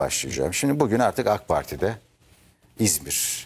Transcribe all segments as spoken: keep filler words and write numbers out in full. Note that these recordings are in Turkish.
başlayacağım. Şimdi bugün artık AK Parti'de İzmir.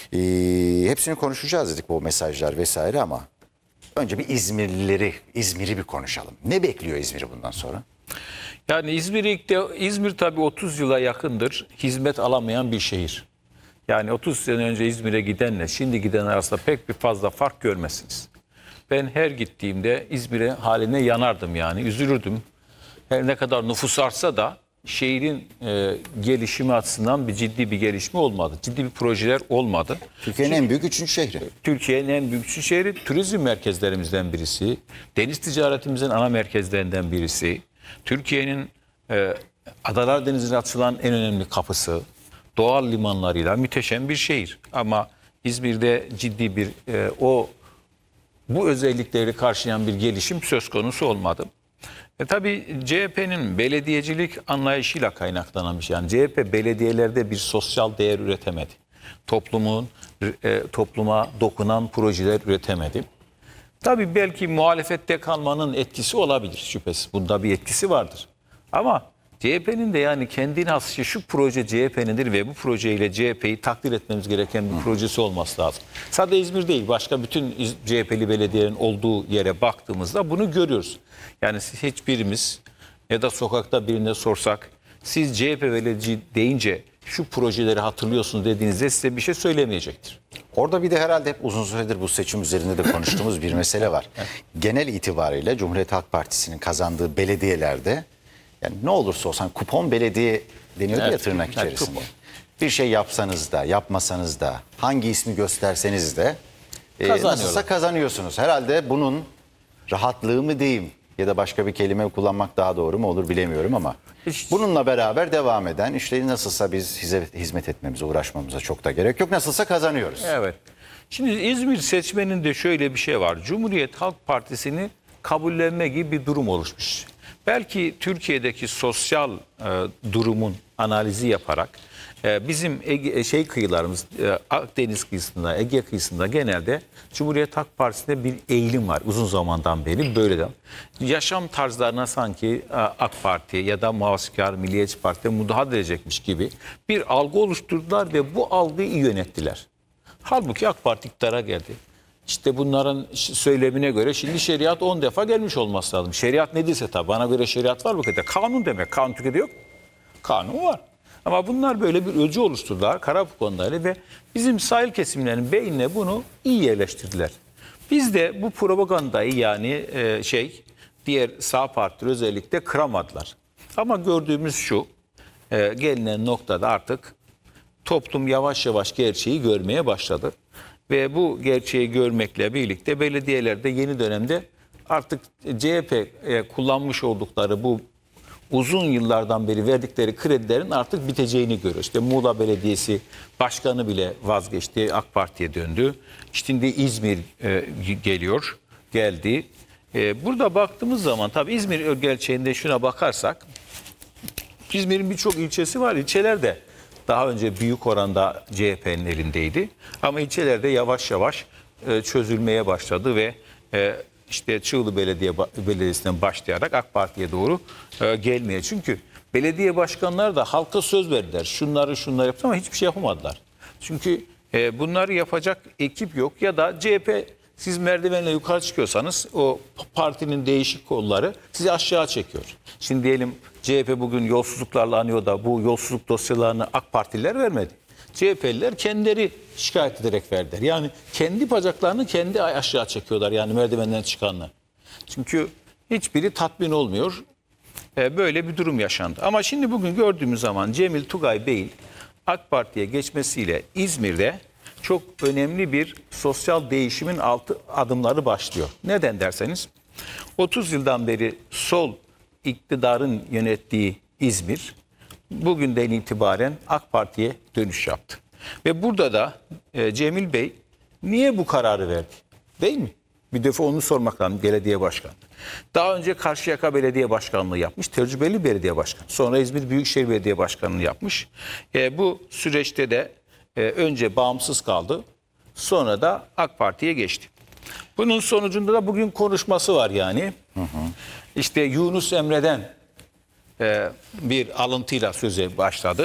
Ee, hepsini konuşacağız dedik, bu mesajlar vesaire, ama önce bir İzmirlileri, İzmir'i bir konuşalım. Ne bekliyor İzmir'i bundan sonra? Yani İzmir, İzmir tabii otuz yıla yakındır hizmet alamayan bir şehir. Yani otuz sene önce İzmir'e gidenle şimdi giden arasında pek bir fazla fark görmezsiniz. Ben her gittiğimde İzmir'e haline yanardım, yani üzülürdüm. Her ne kadar nüfus artsa da şehrin e, gelişimi açısından bir ciddi bir gelişme olmadı. Ciddi bir projeler olmadı. Türkiye'nin en büyük üçüncü şehri. Türkiye'nin en büyük üçüncü şehri, turizm merkezlerimizden birisi, deniz ticaretimizin ana merkezlerinden birisi, Türkiye'nin e, Adalar Denizi'ne açılan en önemli kapısı, doğal limanlarıyla müteşem bir şehir. Ama İzmir'de ciddi bir e, o bu özellikleri karşılayan bir gelişim söz konusu olmadı. E tabii C H P'nin belediyecilik anlayışıyla kaynaklanan bir şey. Yani C H P belediyelerde bir sosyal değer üretemedi. Toplumun e, topluma dokunan projeler üretemedi. Tabii belki muhalefette kalmanın etkisi olabilir, şüphesiz. Bunda bir etkisi vardır. Ama C H P'nin de yani kendine has, şu proje C H P'nindir ve bu projeyle C H P'yi takdir etmemiz gereken bir projesi olması lazım. Sadece İzmir değil, başka bütün C H P'li belediyelerin olduğu yere baktığımızda bunu görüyoruz. Yani hiçbirimiz ya da sokakta birine sorsak, siz C H P belediyeci deyince şu projeleri hatırlıyorsunuz dediğinizde size bir şey söylemeyecektir. Orada bir de herhalde hep uzun süredir bu seçim üzerinde de konuştuğumuz bir mesele var. Genel itibariyle Cumhuriyet Halk Partisi'nin kazandığı belediyelerde, yani ne olursa olsun kupon belediye deniyordu Evet, ya tırnak evet, içerisinde. kupon. Bir şey yapsanız da yapmasanız da hangi ismi gösterseniz de e, nasılsa kazanıyorsunuz. Herhalde bunun rahatlığı mı diyeyim ya da başka bir kelime kullanmak daha doğru mu olur bilemiyorum, ama Hiç. bununla beraber devam eden, işte nasılsa biz hizmet etmemize, uğraşmamıza çok da gerek yok. Nasılsa kazanıyoruz. Evet. Şimdi İzmir seçmeninde şöyle bir şey var. Cumhuriyet Halk Partisi'ni kabullenme gibi bir durum oluşmuş. Belki Türkiye'deki sosyal e, durumun analizi yaparak e, bizim Ege, şey kıyılarımız, e, Akdeniz kıyısında, Ege kıyısında genelde Cumhuriyet Halk Partisi'nde bir eğilim var. Uzun zamandan beri böyle de. Yaşam tarzlarına sanki e, AK Parti ya da Muhafazakar Milliyetçi Parti'ye müdahale edecekmiş gibi bir algı oluşturdular ve bu algıyı iyi yönettiler. Halbuki AK Parti iktidara geldi. İşte bunların söylemine göre şimdi şeriat on defa gelmiş olması lazım. Şeriat nedirse tabii, bana göre şeriat var bu kadar. Kanun demek. Kanun Türkiye'de yok. Kanun var. Ama bunlar böyle bir ölçü oluşturdular. Kara bu konuları ve bizim sahil kesimlerinin beynine bunu iyi yerleştirdiler. Biz de bu propagandayı, yani e, şey diğer sağ partiler özellikle kıramadılar. Ama gördüğümüz şu, e, gelinen noktada artık toplum yavaş yavaş gerçeği görmeye başladı. Ve bu gerçeği görmekle birlikte belediyelerde yeni dönemde artık C H P e, kullanmış oldukları bu uzun yıllardan beri verdikleri kredilerin artık biteceğini görüyoruz. İşte Muğla Belediyesi Başkanı bile vazgeçti, AK Parti'ye döndü. Şimdi İzmir e, geliyor, geldi. E, burada baktığımız zaman tabii İzmir gerçeğinde şuna bakarsak, İzmir'in birçok ilçesi var, ilçelerde daha önce büyük oranda C H P'nin elindeydi. Ama ilçelerde yavaş yavaş e, çözülmeye başladı ve e, işte Çığlı Belediye Belediyesi'nden başlayarak AK Parti'ye doğru e, gelmeye. Çünkü belediye başkanları da halka söz verdiler. Şunları şunları yaptı ama hiçbir şey yapamadılar. Çünkü e, bunları yapacak ekip yok ya da C H P, siz merdivenle yukarı çıkıyorsanız o partinin değişik kolları sizi aşağı çekiyor. Şimdi diyelim C H P bugün yolsuzluklarla anıyor da bu yolsuzluk dosyalarını AK Partililer vermedi. C H P'liler kendileri şikayet ederek verdiler. Yani kendi bacaklarını kendi aşağı çekiyorlar, yani merdivenden çıkanlar. Çünkü hiçbiri tatmin olmuyor. Ee, böyle bir durum yaşandı. Ama şimdi bugün gördüğümüz zaman Cemil Tugay Bey'in AK Parti'ye geçmesiyle İzmir'de çok önemli bir sosyal değişimin altı adımları başlıyor. Neden derseniz, otuz yıldan beri sol iktidarın yönettiği İzmir bugünden itibaren AK Parti'ye dönüş yaptı. Ve burada da e, Cemil Bey niye bu kararı verdi? Değil mi? Bir defa onu sormak lazım, belediye başkanı. Daha önce Karşıyaka Belediye Başkanlığı yapmış, tecrübeli belediye başkanı. Sonra İzmir Büyükşehir Belediye Başkanlığı yapmış. E, bu süreçte de e, önce bağımsız kaldı, sonra da AK Parti'ye geçti. Bunun sonucunda da bugün konuşması var yani. Hı hı. İşte Yunus Emre'den e, bir alıntıyla söze başladı.